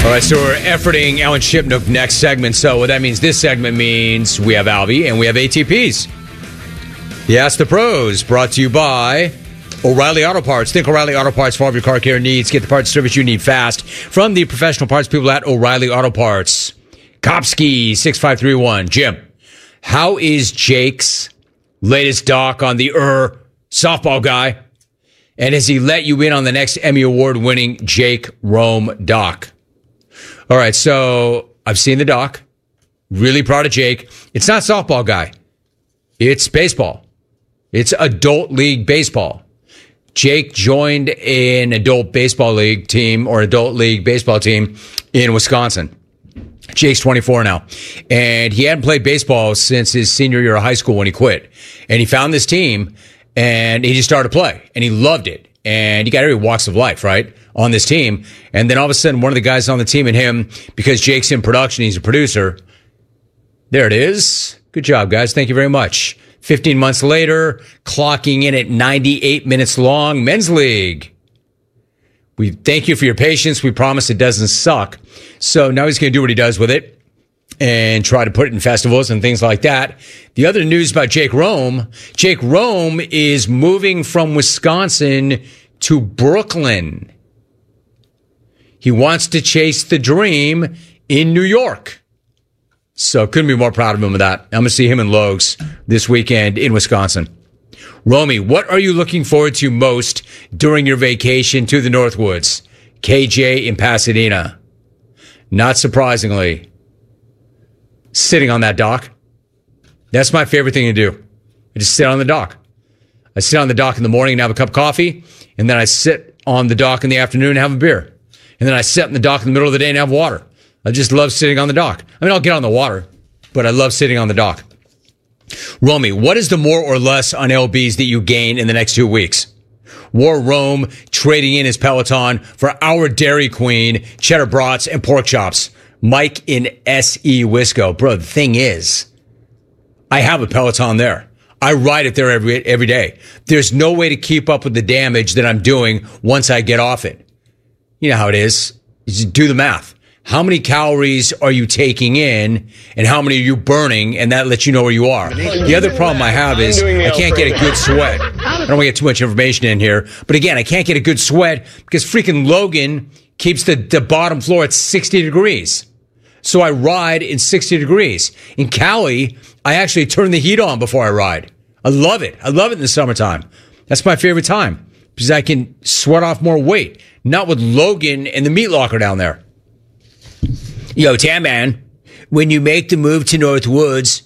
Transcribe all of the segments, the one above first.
All right, so we're efforting Alan Shipnook next segment. So what that means, this segment means we have Alvy and we have ATPs. The Ask the Pros, brought to you by O'Reilly Auto Parts. Think O'Reilly Auto Parts for all of your car care needs. Get the parts service you need fast from the professional parts people at O'Reilly Auto Parts. Kopsky, 6531. Jim, how is Jake's latest doc on the softball guy? And has he let you in on the next Emmy Award-winning Jake Rome doc? All right, so I've seen the doc. Really proud of Jake. It's not softball guy. It's baseball. It's adult league baseball. Jake joined an adult baseball league team or adult league baseball team in Wisconsin. Jake's 24 now. And he hadn't played baseball since his senior year of high school when he quit. And he found this team and he just started to play. And he loved it. And you got every walks of life, right, on this team. And then all of a sudden, one of the guys on the team and him, because Jake's in production, he's a producer. There it is. Good job, guys. Thank you very much. 15 months later, clocking in at 98 minutes long, Men's League. We thank you for your patience. We promise it doesn't suck. So now he's going to do what he does with it and try to put it in festivals and things like that. The other news about Jake Rome is moving from Wisconsin to Brooklyn. He wants to chase the dream in New York. So couldn't be more proud of him with that. I'm going to see him in Logs this weekend in Wisconsin. Romy, what are you looking forward to most during your vacation to the Northwoods? KJ in Pasadena. Not surprisingly, sitting on that dock. That's my favorite thing to do. I just sit on the dock. I sit on the dock in the morning and have a cup of coffee, and then I sit on the dock in the afternoon and have a beer. And then I sit on the dock in the middle of the day and have water. I just love sitting on the dock. I mean, I'll get on the water, but I love sitting on the dock. Romy, what is the more or less on LBs that you gain in the next 2 weeks? War Rome trading in his Peloton for our Dairy Queen, cheddar brats, and pork chops. Mike in S.E. Wisco. Bro, the thing is, I have a Peloton there. I ride it there every day. There's no way to keep up with the damage that I'm doing once I get off it. You know how it is. You just do the math. How many calories are you taking in and how many are you burning? And that lets you know where you are. The other problem I have is I can't get a good sweat. I don't want to get too much information in here. But again, I can't get a good sweat because freaking Logan keeps the bottom floor at 60 degrees. So I ride in 60 degrees. In Cali, I actually turn the heat on before I ride. I love it. I love it in the summertime. That's my favorite time because I can sweat off more weight. Not with Logan and the meat locker down there. Yo, Tam Man, when you make the move to Northwoods,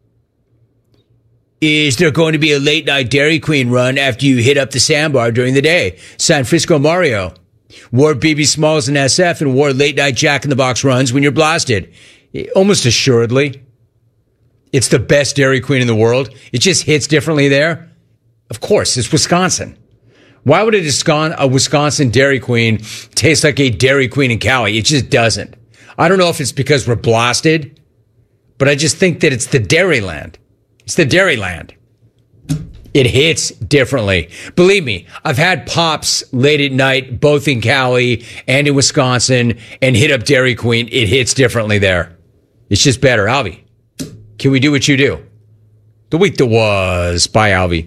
is there going to be a late night Dairy Queen run after you hit up the sandbar during the day? San Francisco Mario. Wore BB Smalls and SF and wore late night Jack in the Box runs when you're blasted. Almost assuredly. It's the best Dairy Queen in the world. It just hits differently there. Of course, it's Wisconsin. Why would a Wisconsin Dairy Queen taste like a Dairy Queen in Cali? It just doesn't. I don't know if it's because we're blasted, but I just think that it's the Dairyland. It's the Dairyland. It hits differently. Believe me, I've had Pops late at night, both in Cali and in Wisconsin, and hit up Dairy Queen. It hits differently there. It's just better. Alvy, can we do what you do? The week that was. Bye, Alvy.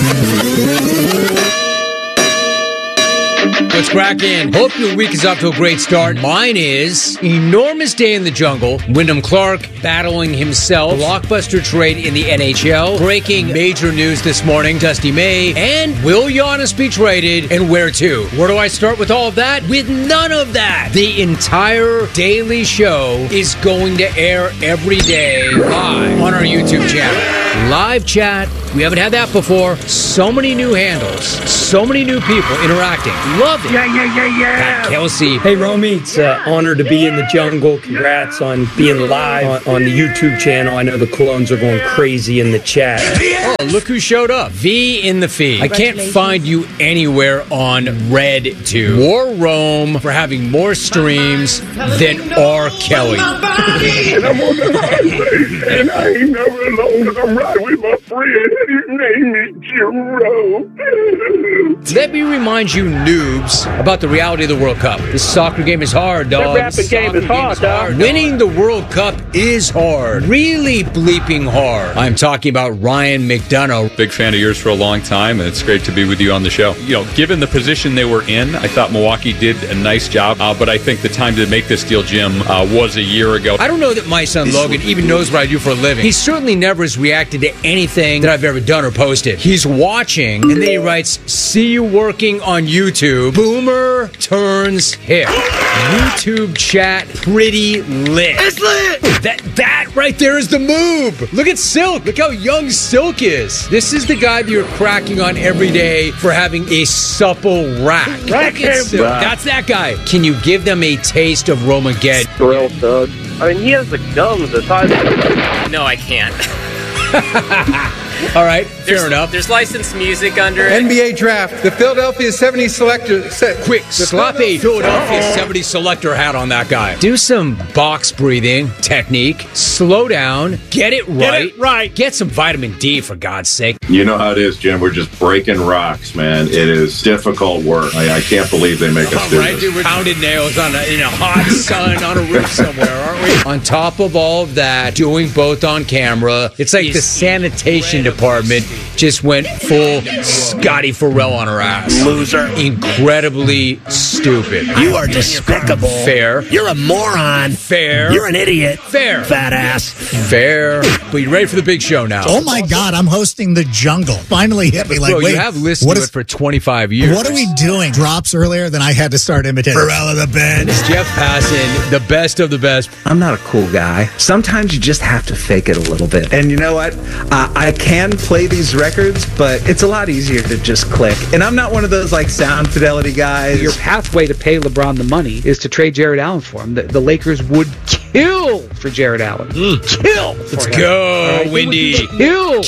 What's cracking? Hope your week is off to a great start. Mine is enormous day in the jungle. Wyndham Clark battling himself. Blockbuster trade in the NHL. Breaking major news this morning. Dusty May and will Giannis be traded and where to? Where do I start with all of that? With none of that. The entire daily show is going to air every day live on our YouTube channel. Live chat. We haven't had that before. So many new handles. So many new people interacting. Love it. Yeah. Pat Kelsey. Hey, Romy, it's an honor to be in the jungle. Congrats on being live on the YouTube channel. I know the clones are going crazy in the chat. Oh, look who showed up. V in the feed. I can't find you anywhere on Red 2. War Rome for having more streams than R. Kelly. And I'm on the highway, and I ain't never alone because I'm riding with my friend. His name is Jim Rome. Let me remind you noobs about the reality of the World Cup. This soccer game is hard, dog. That rapid game is hard, dog. Winning the World Cup is hard. Really bleeping hard. I'm talking about Ryan McDonough. Big fan of yours for a long time, and it's great to be with you on the show. You know, given the position they were in, I thought Milwaukee did a nice job, but I think the time to make this deal, Jim, was a year ago. I don't know that my son Logan even knows what I do for a living. He certainly never has reacted to anything that I've ever done or posted. He's watching, and then he writes, "See you working on YouTube. Boomer turns hip." YouTube chat pretty lit. It's lit! That right there is the move. Look at Silk. Look how young Silk is. This is the guy that you're cracking on every day for having a supple rack. Look at Silk. That's that guy. Can you give them a taste of Romageddon? Thrill thug. I mean, he has the gums the size of... No, I can't. All right, fair enough. There's licensed music under it. NBA draft. The Philadelphia 70 selector said, Quick, slap a Philadelphia 70 selector hat on that guy. Do some box breathing technique. Slow down. Get it right. Get some vitamin D, for God's sake. You know how it is, Jim. We're just breaking rocks, man. It is difficult work. I can't believe they make us do this. Dude, we're pounding nails in a hot sun on a roof somewhere, aren't we? On top of all of that, doing both on camera, it's like the sanitation department just went full Scotty Farrell on her ass. Loser. Incredibly stupid. You are despicable. Fair. You're a moron. Fair. You're an idiot. Fair. Fat ass. Fair. But you ready for the big show now? Oh my God, I'm hosting The Jungle. Finally hit me. Like, bro, wait, you have listened to it for 25 years. What are we doing? Drops earlier, then I had to start imitating. Pharrell of the bench. Jeff Passan, the best of the best. I'm not a cool guy. Sometimes you just have to fake it a little bit. And you know what? I can play these records, but it's a lot easier to just click. And I'm not one of those like sound fidelity guys. Your pathway to pay LeBron the money is to trade Jared Allen for him. The Lakers would kill for Jared Allen. Kill. Let's go, right? Windy. Kill.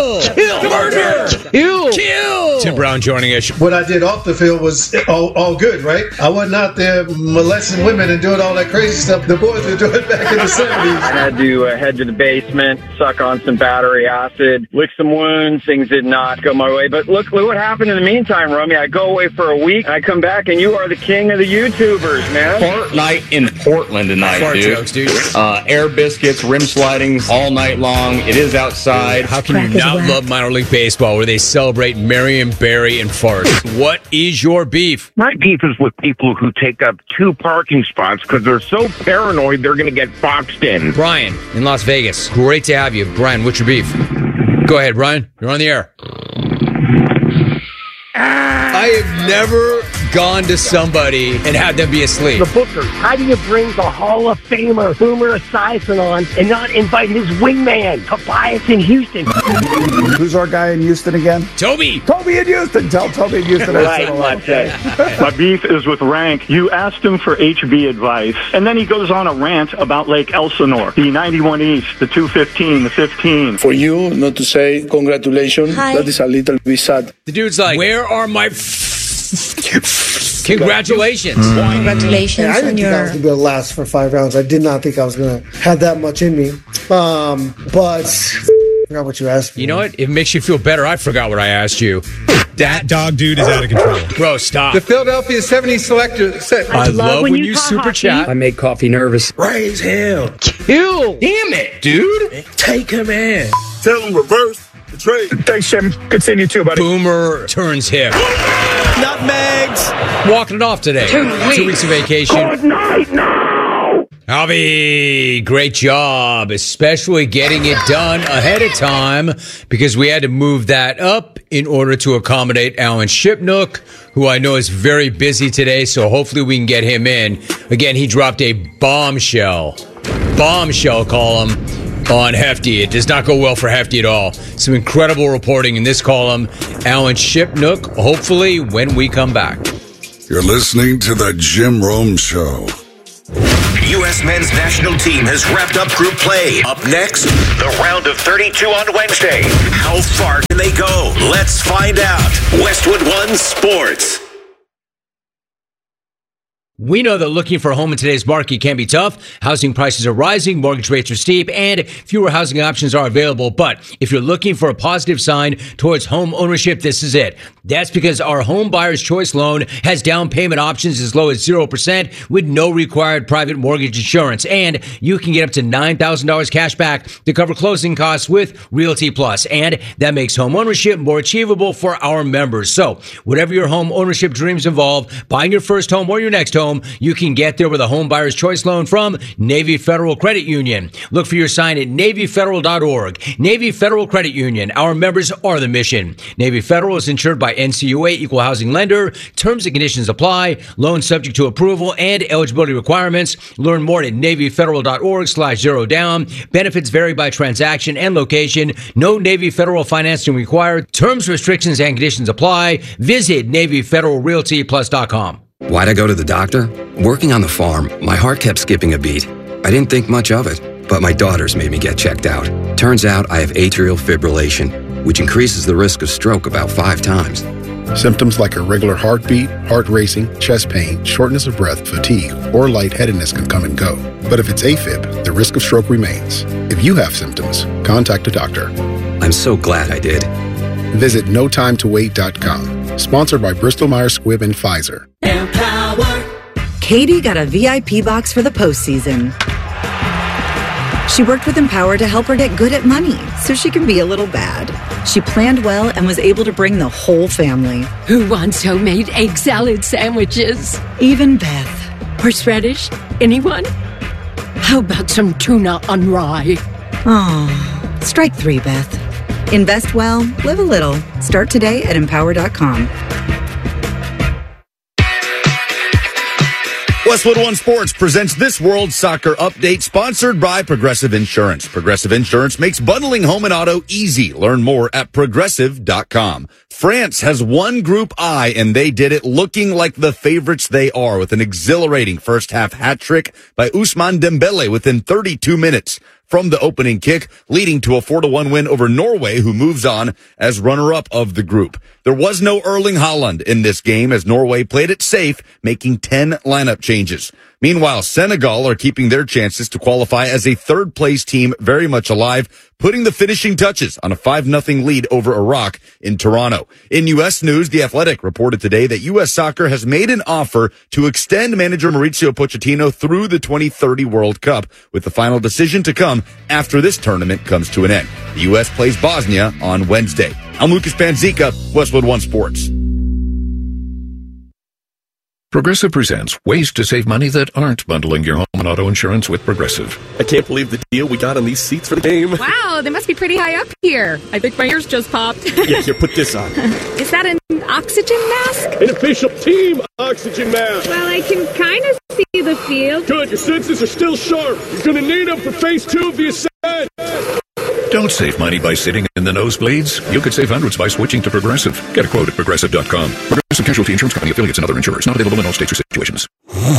Murder. Kill. Tim Brown joining us. What I did off the field was all good, right? I wasn't out there molesting women and doing all that crazy stuff the boys were doing back in the 70s. I had to head to the basement, suck on some battery acid, lick some wounds. Things did not go my way. But look what happened in the meantime, Romy. I go away for a week, and I come back, and you are the king of the YouTubers, man. Fart night in Portland tonight, Fart jokes, dude. Air biscuits, rim slidings all night long. It is outside. How can you not love minor league baseball where they celebrate Marion Barry and farts? What is your beef? My beef is with people who take up 2 parking spots because they're so paranoid they're going to get boxed in. Brian in Las Vegas. Great to have you. Brian, what's your beef? Go ahead, Brian. You're on the air. I have never gone to somebody and had them be asleep. The Booker, how do you bring the Hall of Famer Boomer Esiason on and not invite his wingman, Tobias in Houston? Who's our guy in Houston again? Toby in Houston. Tell Toby in Houston. My beef is with Rank. You asked him for HB advice, and then he goes on a rant about Lake Elsinore, the 91 East, the 215, the 15. For you not to say congratulations, that is a little bit sad. The dude's like, where are my congratulations? Congratulations. I didn't think I was going to be able to last for 5 rounds. I did not think I was going to have that much in me. But I forgot what you asked me. You know what? It makes you feel better. I forgot what I asked you. That dog dude is out of control. Bro, stop. The Philadelphia 70 selector said, I love when you super chat. I make coffee nervous. Raise hell. Kill. Damn it, dude. Take him in. Tell him reverse the trade. Thanks, Jim. Continue too, buddy. Boomer turns hip. Nutmegs. Walking it off today. 2 weeks of vacation. Good night now. Albie, great job, especially getting it done ahead of time because we had to move that up in order to accommodate Alan Shipnook, who I know is very busy today, so hopefully we can get him in. Again, he dropped a bombshell column on Hefty. It does not go well for Hefty at all. Some incredible reporting in this column. Alan Shipnook, hopefully when we come back. You're listening to The Jim Rome Show. U.S. men's national team has wrapped up group play. Up next, the round of 32 on Wednesday. How far can they go? Let's find out. Westwood One Sports. We know that looking for a home in today's market can be tough. Housing prices are rising, mortgage rates are steep, and fewer housing options are available. But if you're looking for a positive sign towards home ownership, this is it. That's because our Home Buyer's Choice loan has down payment options as low as 0% with no required private mortgage insurance. And you can get up to $9,000 cash back to cover closing costs with Realty Plus. And that makes home ownership more achievable for our members. So whatever your home ownership dreams involve, buying your first home or your next home, you can get there with a Home Buyer's Choice loan from Navy Federal Credit Union. Look for your sign at NavyFederal.org. Navy Federal Credit Union. Our members are the mission. Navy Federal is insured by NCUA Equal Housing Lender. Terms and conditions apply. Loan subject to approval and eligibility requirements. Learn more at NavyFederal.org/0down. Benefits vary by transaction and location. No Navy Federal financing required. Terms, restrictions, and conditions apply. Visit NavyFederalRealtyPlus.com. Why'd I go to the doctor? Working on the farm, my heart kept skipping a beat. I didn't think much of it, but my daughters made me get checked out. Turns out I have atrial fibrillation, which increases the risk of stroke about 5 times. Symptoms like irregular heartbeat, heart racing, chest pain, shortness of breath, fatigue, or lightheadedness can come and go. But if it's AFib, the risk of stroke remains. If you have symptoms, contact a doctor. I'm so glad I did. Visit NoTimeToWait.com. Sponsored by Bristol-Myers Squibb and Pfizer. Empower. Katie got a VIP box for the postseason. She worked with Empower to help her get good at money so she can be a little bad. She planned well and was able to bring the whole family. Who wants homemade egg salad sandwiches? Even Beth. Horseradish? Anyone? How about some tuna on rye? Oh, strike 3, Beth. Invest well, live a little. Start today at Empower.com. Westwood One Sports presents this World Soccer Update, sponsored by Progressive Insurance. Progressive Insurance makes bundling home and auto easy. Learn more at Progressive.com. France has won Group I, and they did it looking like the favorites they are, with an exhilarating first-half hat trick by Ousmane Dembele within 32 minutes from the opening kick, leading to a 4-1 win over Norway, who moves on as runner-up of the group. There was no Erling Haaland in this game, as Norway played it safe, making 10 lineup changes. Meanwhile, Senegal are keeping their chances to qualify as a third-place team very much alive, putting the finishing touches on a 5-0 lead over Iraq in Toronto. In U.S. news, The Athletic reported today that U.S. Soccer has made an offer to extend manager Mauricio Pochettino through the 2030 World Cup, with the final decision to come after this tournament comes to an end. The U.S. plays Bosnia on Wednesday. I'm Lucas Panzica, Westwood One Sports. Progressive presents ways to save money that aren't bundling your home and auto insurance with Progressive. I can't believe the deal we got on these seats for the game. Wow, they must be pretty high up here. I think my ears just popped. Yeah, here, put this on. Is that an oxygen mask? An official team oxygen mask. Well, I can kind of see the field. Good, your senses are still sharp. You're going to need them for phase 2 of the ascent. Don't save money by sitting in the nosebleeds. You could save hundreds by switching to Progressive. Get a quote at Progressive.com. Progressive Casualty Insurance Company, affiliates, and other insurers. Not available in all states or situations.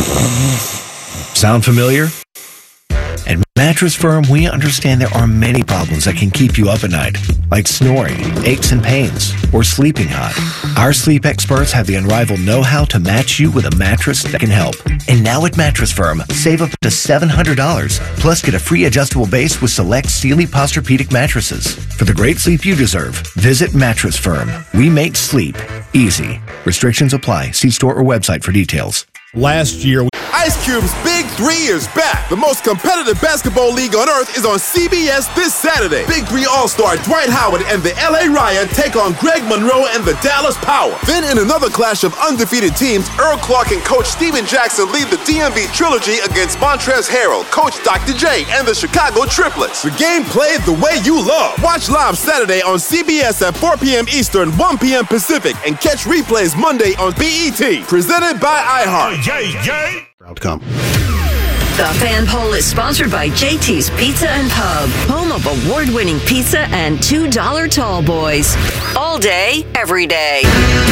Sound familiar? At Mattress Firm, we understand there are many problems that can keep you up at night, like snoring, aches and pains, or sleeping hot. Our sleep experts have the unrivaled know-how to match you with a mattress that can help. And now at Mattress Firm, save up to $700, plus get a free adjustable base with select Sealy Posturepedic mattresses. For the great sleep you deserve, visit Mattress Firm. We make sleep easy. Restrictions apply. See store or website for details. Last year, Ice Cube's Big 3 is back. The most competitive basketball league on earth is on CBS this Saturday. Big 3 All-Star Dwight Howard and the LA Riot take on Greg Monroe and the Dallas Power. Then in another clash of undefeated teams, Earl Clark and Coach Steven Jackson lead the DMV Trilogy against Montrezl Harrell, Coach Dr. J, and the Chicago Triplets. The game played the way you love. Watch live Saturday on CBS at 4 p.m. Eastern, 1 p.m. Pacific, and catch replays Monday on BET. Presented by iHeart. Outcome. The Fan Poll is sponsored by JT's Pizza and Pub, home of award-winning pizza and $2 tall boys. All day, every day.